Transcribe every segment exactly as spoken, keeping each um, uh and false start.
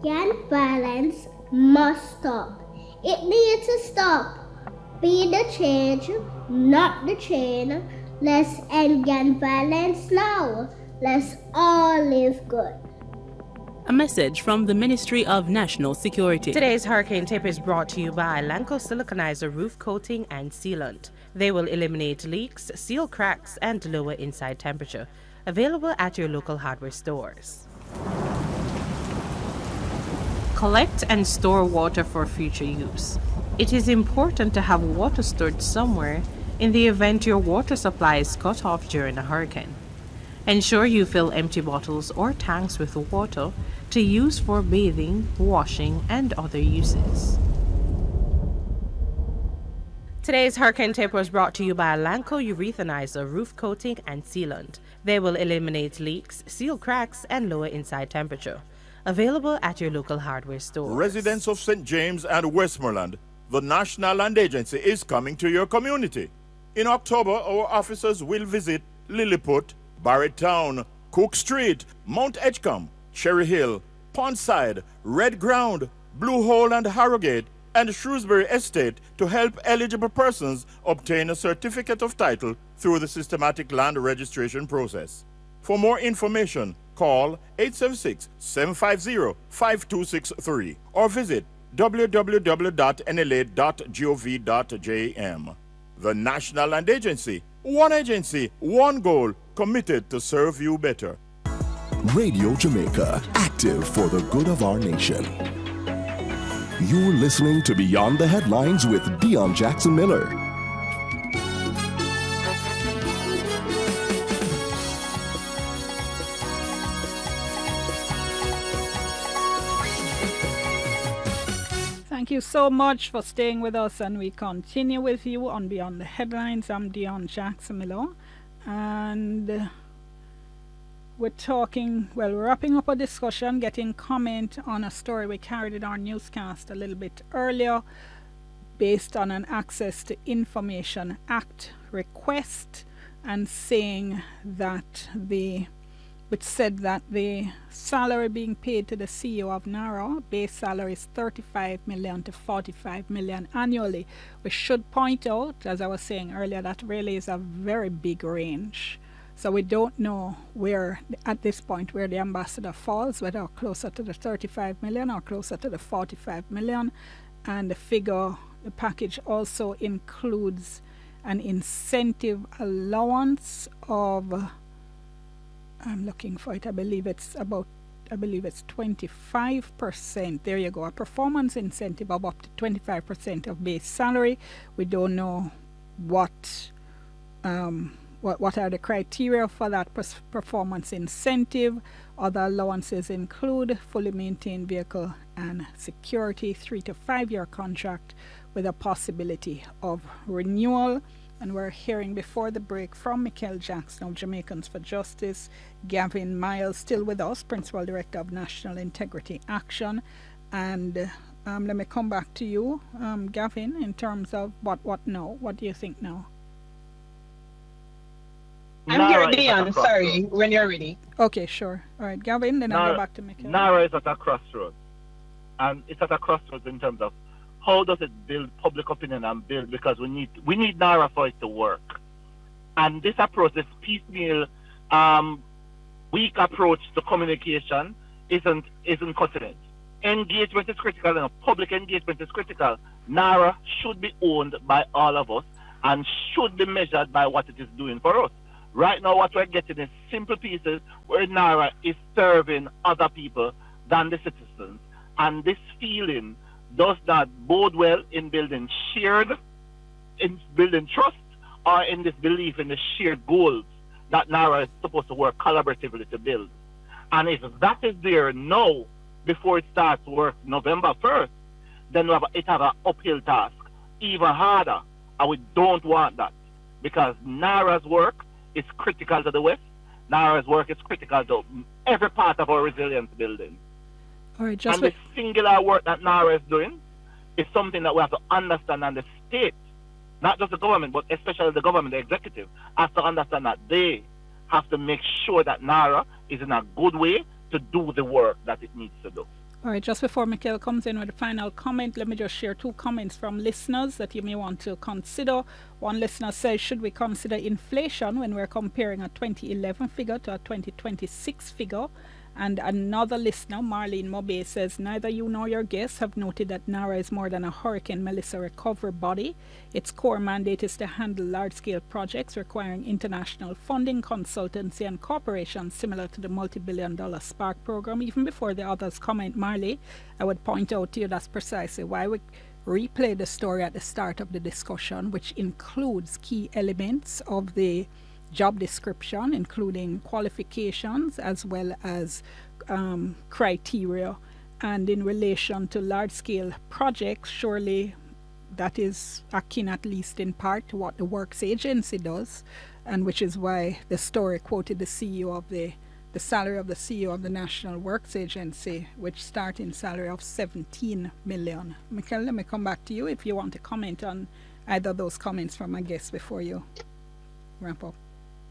Gun violence must stop. It needs to stop. Be the change, not the chain. Let's end gun violence now. Let's all live good. A message from the Ministry of National Security. Today's Hurricane Tip is brought to you by Lanco Siliconizer Roof Coating and Sealant. They will eliminate leaks, seal cracks, and lower inside temperature. Available at your local hardware stores. Collect and store water for future use. It is important to have water stored somewhere in the event your water supply is cut off during a hurricane. Ensure you fill empty bottles or tanks with water to use for bathing, washing, and other uses. Today's Hurricane Tip was brought to you by Lanco Urethanizer Roof Coating and Sealant. They will eliminate leaks, seal cracks, and lower inside temperature. Available at your local hardware store. Residents of Saint James and Westmoreland, the National Land Agency is coming to your community. In October, our officers will visit Lilliput, Barrett-Town, Cook Street, Mount Edgecombe, Cherry Hill, Pondside, Red Ground, Blue Hole and Harrogate, and Shrewsbury Estate to help eligible persons obtain a certificate of title through the systematic land registration process. For more information, call eight seven six, seven five zero, five two six three or visit w w w dot n l a dot gov dot j m. The National Land Agency, one agency, one goal, committed to serve you better. Radio Jamaica, active for the good of our nation. You're listening to Beyond the Headlines with Dion Jackson Miller. Thank you so much for staying with us, and we continue with you on Beyond the Headlines. I'm Dion Jackson Miller, and uh, we're talking, well, we're wrapping up a discussion, getting comment on a story we carried in our newscast a little bit earlier based on an Access to Information Act request, and saying that the which said that the salary being paid to the C E O of NARA, base salary is thirty-five million to forty-five million annually. We should point out, as I was saying earlier, that really is a very big range. So we don't know where, at this point, where the ambassador falls, whether closer to the thirty-five million or closer to the forty-five million. And the figure, the package also includes an incentive allowance of, I'm looking for it, I believe it's about, I believe it's twenty-five percent. There you go, a performance incentive of up to twenty-five percent of base salary. We don't know what, um, what, what are the criteria for that performance incentive. Other allowances include fully maintained vehicle and security, three to five year contract with a possibility of renewal. And we're hearing before the break from Michael Jackson of Jamaicans for Justice, Gavin Miles, still with us, Principal Director of National Integrity Action. And um, let me come back to you, um, Gavin, in terms of what, what now? What do you think now? I'm here, Dion, sorry, when you're ready. Okay, sure. All right, Gavin, then I'll go back to Michael. NARA is at a crossroads. And it's at a crossroads in terms of how does it build public opinion and build, because we need we need NARA for it to work. And this approach, this piecemeal, um, weak approach to communication isn't isn't cutting it. Engagement is critical, and public engagement is critical. NARA should be owned by all of us and should be measured by what it is doing for us. Right now, what we're getting is simple pieces where NARA is serving other people than the citizens. And this feeling does not bode well in building shared, in building trust, or in this belief in the shared goals that NARA is supposed to work collaboratively to build. And if that is there now, before it starts work November first, then we have, it has an uphill task, even harder. And we don't want that, because NARA's work is critical to the West. NARA's work is critical to every part of our resilience building. All right, just and the singular work that NARA is doing is something that we have to understand, and the state, not just the government, but especially the government, the executive, has to understand that they have to make sure that NARA is in a good way to do the work that it needs to do. All right, just before Michael comes in with a final comment, let me just share two comments from listeners that you may want to consider. One listener says, should we consider inflation when we're comparing a twenty eleven figure to a twenty twenty-six figure? And another listener, Marlene Mobe, says, neither you nor your guests have noted that NARA is more than a Hurricane Melissa recovery body. Its core mandate is to handle large-scale projects requiring international funding, consultancy, and cooperation similar to the multi-billion dollar Spark program. Even before the others comment, Marley, I would point out to you that's precisely why we replay the story at the start of the discussion, which includes key elements of the job description, including qualifications as well as um, criteria. And in relation to large-scale projects, surely that is akin, at least in part, to what the Works Agency does, and which is why the story quoted the C E O of the the salary of the C E O of the National Works Agency, which starting salary of seventeen million. Michael, let me come back to you if you want to comment on either of those comments from my guests before you wrap up.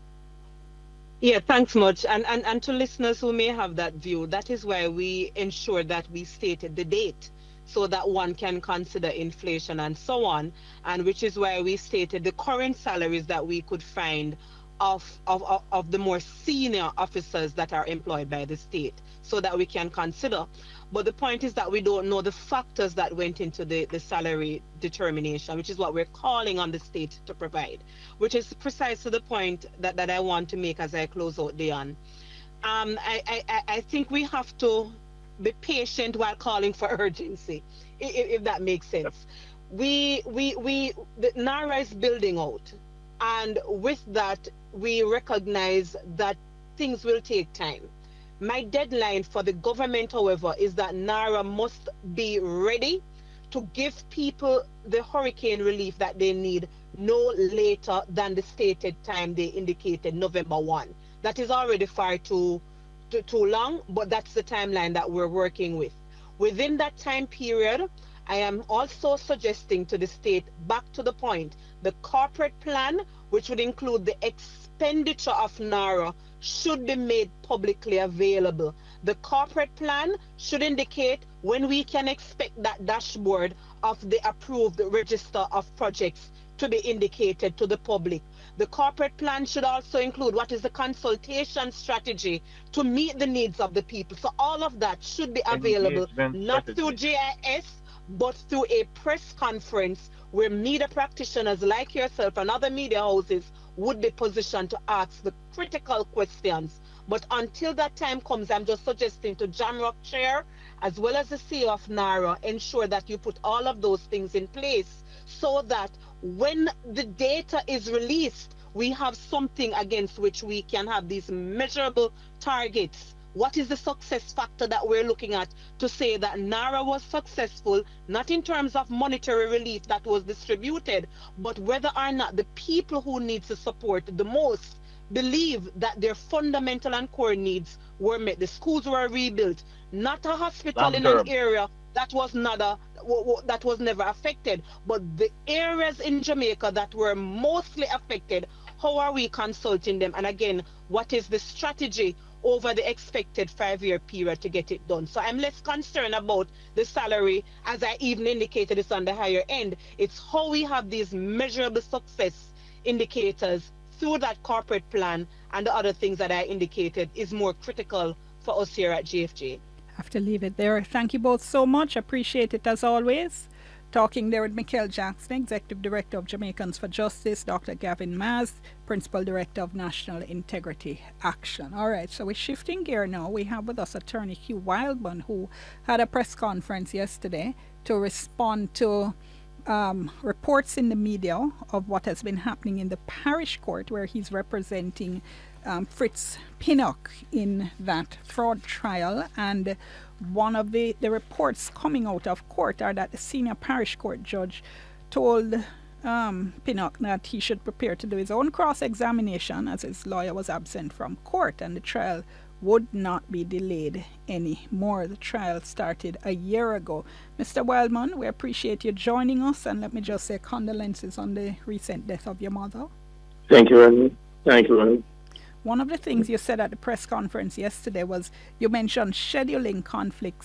Yeah, thanks much. And, and and to listeners who may have that view, that is why we ensure that we stated the date so that one can consider inflation and so on, and which is why we stated the current salaries that we could find of, of, of, of the more senior officers that are employed by the state, so that we can consider. But the point is that we don't know the factors that went into the, the salary determination, which is what we're calling on the state to provide, which is precisely the point that, that I want to make as I close out, Dion. Um, I, I, I think we have to be patient while calling for urgency, if, if that makes sense. We, we, we, the NARA is building out, and with that, we recognize that things will take time. My deadline for the government, however, is that NARA must be ready to give people the hurricane relief that they need no later than the stated time they indicated, November first. That is already far too, too, too long, but that's the timeline that we're working with. Within that time period, I am also suggesting to the state, back to the point, the corporate plan, which would include the expenditure of NARA, should be made publicly available. The corporate plan should indicate when we can expect that dashboard of the approved register of projects to be indicated to the public. The corporate plan should also include what is the consultation strategy to meet the needs of the people. So all of that should be available, not through J I S, but through a press conference where media practitioners like yourself and other media houses would be positioned to ask the critical questions. But until that time comes, I'm just suggesting to Jamrock Chair, as well as the C E O of NARA, ensure that you put all of those things in place so that when the data is released, we have something against which we can have these measurable targets. What is the success factor that we're looking at to say that NARA was successful, not in terms of monetary relief that was distributed, but whether or not the people who need the support the most believe that their fundamental and core needs were met. The schools were rebuilt, not a hospital Long in term. An area that was not a, that was never affected, but the areas in Jamaica that were mostly affected, how are we consulting them? And again, what is the strategy over the expected five-year period to get it done? So I'm less concerned about the salary, as I even indicated it's on the higher end. It's how we have these measurable success indicators through that corporate plan, and the other things that I indicated is more critical for us here at G F J. Have to leave it there. Thank you both so much. Appreciate it as always. Talking there with Michael Jackson, Executive Director of Jamaicans for Justice, Doctor Gavin Maz, Principal Director of National Integrity Action. All right, so we're shifting gear now. We have with us Attorney Hugh Wildman, who had a press conference yesterday to respond to um, reports in the media of what has been happening in the parish court, where he's representing um, Fritz Pinnock in that fraud trial. And one of the, the reports coming out of court are that the senior parish court judge told um, Pinnock that he should prepare to do his own cross-examination as his lawyer was absent from court, and the trial would not be delayed anymore. The trial started a year ago. Mister Wildman, we appreciate you joining us, and let me just say condolences on the recent death of your mother. Thank you, Randy. Thank you, Randy. One of the things you said at the press conference yesterday was you mentioned scheduling conflicts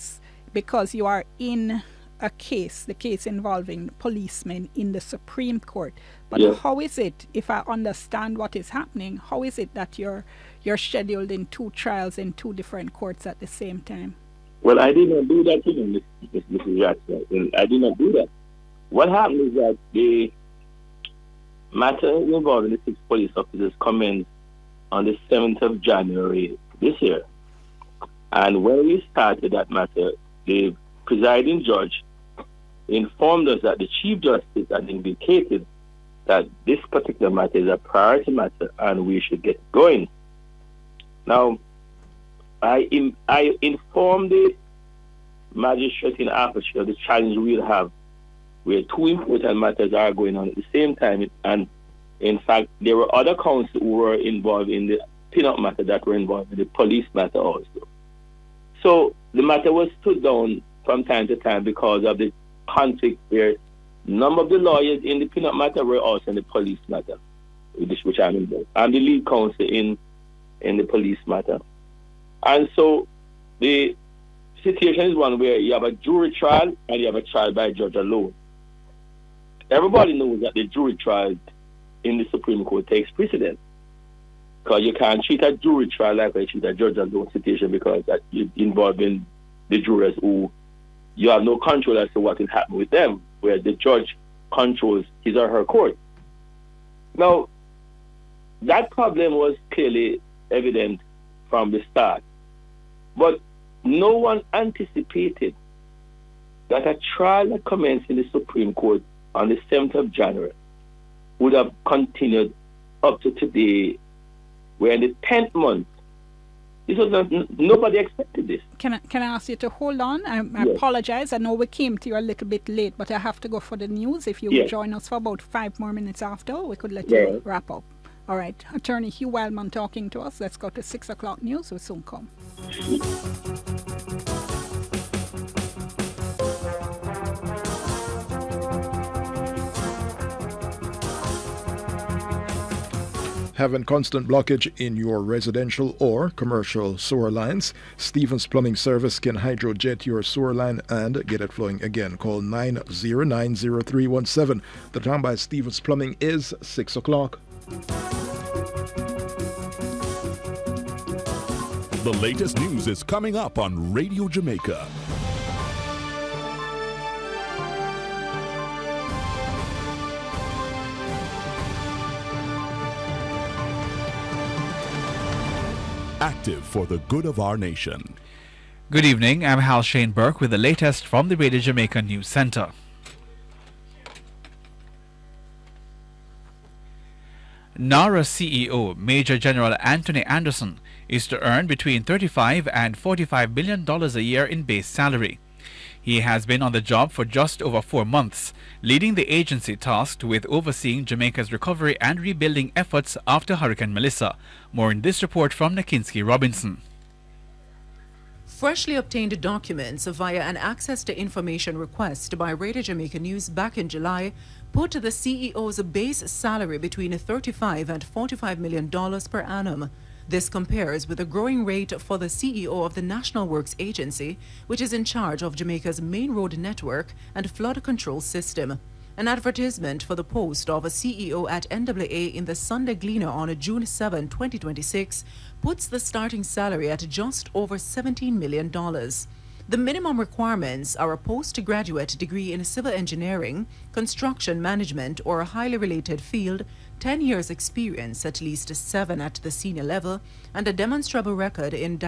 because you are in a case, the case involving policemen in the Supreme Court. But Yes. how is it, if I understand what is happening, how is it that you're you're scheduled in two trials in two different courts at the same time? Well, I did not do that, you know, Miss Missus Jackson. I did not do that. What happened is that the matter involving the six police officers commenced on the seventh of January this year. And when we started that matter, the presiding judge informed us that the Chief Justice had indicated that this particular matter is a priority matter and we should get going. Now, I in, I informed the magistrate in Hertfordshire of the challenge we'll have where two important matters are going on at the same time. And in fact, there were other counsel who were involved in the Pinnock matter that were involved in the police matter also. So the matter was stood down from time to time because of the conflict where none of the lawyers in the Pinnock matter were also in the police matter, which, which I'm involved. I'm the lead counsel in, in the police matter. And so the situation is one where you have a jury trial and you have a trial by judge alone. Everybody knows that the jury trial in the Supreme Court takes precedence, because you can't treat a jury trial like you treat a judge alone situation, because that you're involving the jurors who you have no control as to what will happen with them, where the judge controls his or her court. Now, that problem was clearly evident from the start, but no one anticipated that a trial that commenced in the Supreme Court on the seventh of January would have continued up to today. We're in the tenth month. This was not, nobody expected this. Can I, can I ask you to hold on? I, I Yes. apologize. I know we came to you a little bit late, but I have to go for the news. If you Yes. would join us for about five more minutes after, we could let Yes. you wrap up. All right. Attorney Hugh Wildman talking to us. Let's go to six o'clock news. We'll soon come. Having constant blockage in your residential or commercial sewer lines? Stevens Plumbing Service can hydrojet your sewer line and get it flowing again. Call nine zero nine zero three one seven. The time by Stevens Plumbing is six o'clock. The latest news is coming up on Radio Jamaica. Active for the good of our nation. Good evening, I'm Hal Shane Burke with the latest from the Radio Jamaica News Center. NARA C E O Major General Anthony Anderson is to earn between thirty-five and forty-five million dollars a year in base salary. He has been on the job for just over four months, leading the agency tasked with overseeing Jamaica's recovery and rebuilding efforts after Hurricane Melissa. More in this report from Nakinsky Robinson. Freshly obtained documents via an access to information request by Radio Jamaica News back in July put the C E O's base salary between thirty-five and forty-five million dollars per annum. This compares with a growing rate for the C E O of the National Works Agency, which is in charge of Jamaica's main road network and flood control system. An advertisement for the post of a C E O at N double A in the Sunday Gleaner on June seventh, twenty twenty-six, puts the starting salary at just over seventeen million dollars. The minimum requirements are a postgraduate degree in civil engineering, construction management, or a highly related field, ten years experience, at least seven at the senior level, and a demonstrable record in